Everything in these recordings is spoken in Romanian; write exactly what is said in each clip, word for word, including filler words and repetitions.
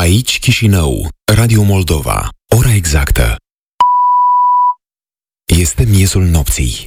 Aici Chișinău, Radio Moldova. Ora exactă. Este miezul nopții.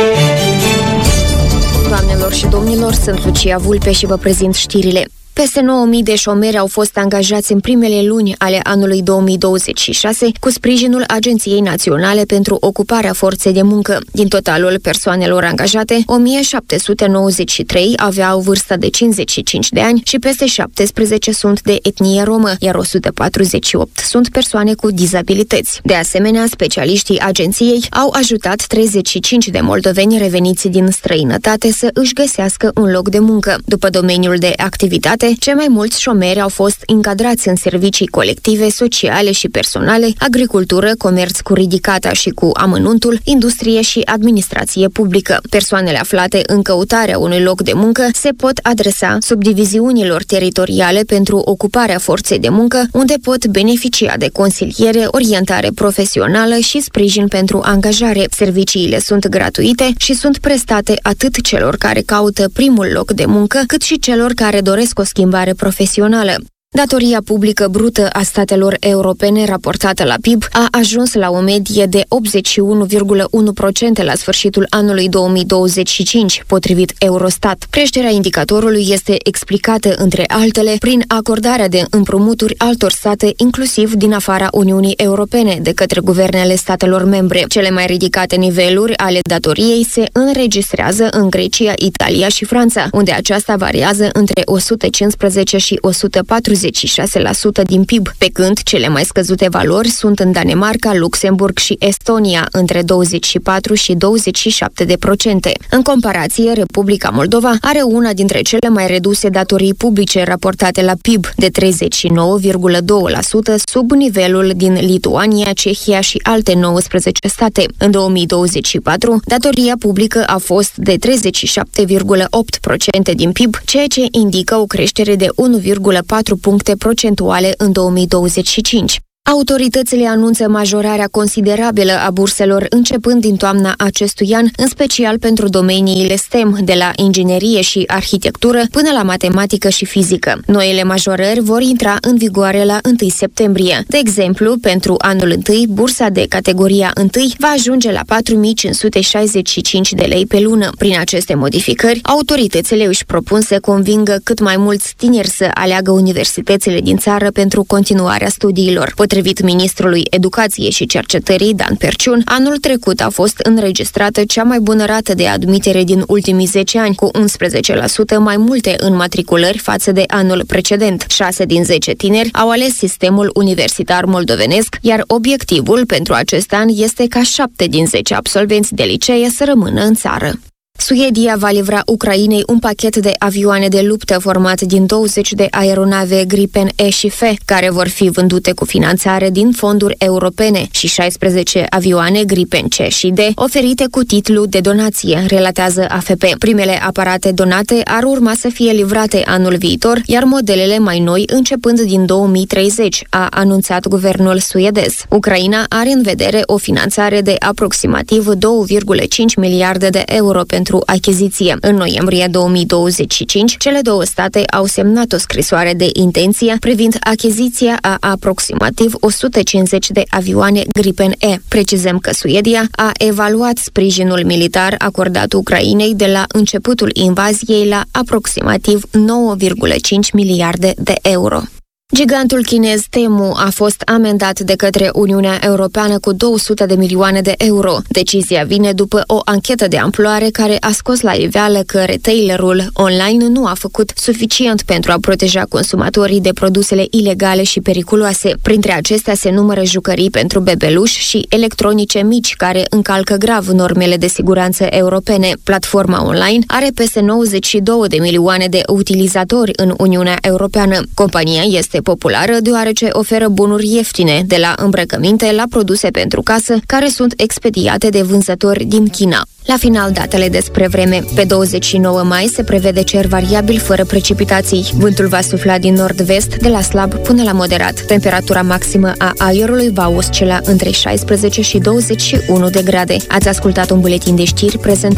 Doamnelor și domnilor, sunt Lucia Vulpe și vă prezint știrile. Peste nouă mii de șomeri au fost angajați în primele luni ale anului două mii douăzeci și șase cu sprijinul Agenției Naționale pentru Ocuparea Forței de Muncă. Din totalul persoanelor angajate, o mie șapte sute nouăzeci și trei aveau vârsta de cincizeci și cinci de ani și peste șaptesprezece sunt de etnie romă, iar o sută patruzeci și opt sunt persoane cu dizabilități. De asemenea, specialiștii agenției au ajutat treizeci și cinci de moldoveni reveniți din străinătate să își găsească un loc de muncă. După domeniul de activitate, cei mai mulți șomeri au fost încadrați în servicii colective, sociale și personale, agricultură, comerț cu ridicata și cu amănuntul, industrie și administrație publică. Persoanele aflate în căutarea unui loc de muncă se pot adresa subdiviziunilor teritoriale pentru ocuparea forței de muncă, unde pot beneficia de consiliere, orientare profesională și sprijin pentru angajare. Serviciile sunt gratuite și sunt prestate atât celor care caută primul loc de muncă, cât și celor care doresc o schimbare profesională. Datoria publică brută a statelor europene raportată la P I B a ajuns la o medie de optzeci și unu virgulă unu la sută la sfârșitul anului două mii douăzeci și cinci, potrivit Eurostat. Creșterea indicatorului este explicată, între altele, prin acordarea de împrumuturi altor state, inclusiv din afara Uniunii Europene, de către guvernele statelor membre. Cele mai ridicate niveluri ale datoriei se înregistrează în Grecia, Italia și Franța, unde aceasta variază între o sută cincisprezece și o sută patruzeci și șase la sută din P I B, pe când cele mai scăzute valori sunt în Danemarca, Luxemburg și Estonia, între douăzeci și patru și douăzeci și șapte de procente. În comparație, Republica Moldova are una dintre cele mai reduse datorii publice raportate la P I B, de treizeci și nouă virgulă doi la sută, sub nivelul din Lituania, Cehia și alte nouăsprezece state. În două mii douăzeci și patru, datoria publică a fost de treizeci și șapte virgulă opt la sută din P I B, ceea ce indică o creștere de unu virgulă patru puncte procentuale în două mii douăzeci și cinci. Autoritățile anunță majorarea considerabilă a burselor începând din toamna acestui an, în special pentru domeniile STEM, de la inginerie și arhitectură până la matematică și fizică. Noile majorări vor intra în vigoare la întâi septembrie. De exemplu, pentru anul întâi, bursa de categoria întâi va ajunge la patru mii cinci sute șaizeci și cinci de lei pe lună. Prin aceste modificări, autoritățile își propun să convingă cât mai mulți tineri să aleagă universitățile din țară pentru continuarea studiilor. Potrivit ministrului Educației și Cercetării, Dan Perciun, anul trecut a fost înregistrată cea mai bună rată de admitere din ultimii zece ani, cu unsprezece la sută mai multe înmatriculări față de anul precedent. șase din zece tineri au ales sistemul universitar moldovenesc, iar obiectivul pentru acest an este ca șapte din zece absolvenți de licee să rămână în țară. Suedia va livra Ucrainei un pachet de avioane de luptă format din douăzeci de aeronave Gripen E și F, care vor fi vândute cu finanțare din fonduri europene, și șaisprezece avioane Gripen C și D oferite cu titlu de donație, relatează A F P. Primele aparate donate ar urma să fie livrate anul viitor, iar modelele mai noi începând din două mii treizeci, a anunțat guvernul suedez. Ucraina are în vedere o finanțare de aproximativ doi virgulă cinci miliarde de euro pentru achiziție. În noiembrie două mii douăzeci și cinci, cele două state au semnat o scrisoare de intenție privind achiziția a aproximativ o sută cincizeci de avioane Gripen E. Precizăm că Suedia a evaluat sprijinul militar acordat Ucrainei de la începutul invaziei la aproximativ nouă virgulă cinci miliarde de euro. Gigantul chinez Temu a fost amendat de către Uniunea Europeană cu două sute de milioane de euro. Decizia vine după o anchetă de amploare care a scos la iveală că retailerul online nu a făcut suficient pentru a proteja consumatorii de produsele ilegale și periculoase. Printre acestea se numără jucării pentru bebeluși și electronice mici care încalcă grav normele de siguranță europene. Platforma online are peste nouăzeci și două de milioane de utilizatori în Uniunea Europeană. Compania este populară deoarece oferă bunuri ieftine, de la îmbrăcăminte la produse pentru casă, care sunt expediate de vânzători din China. La final, datele despre vreme. Pe douăzeci și nouă mai se prevede cer variabil fără precipitații. Vântul va sufla din nord-vest, de la slab până la moderat. Temperatura maximă a aerului va oscila între șaisprezece și douăzeci și unu de grade. Ați ascultat un buletin de știri prezentat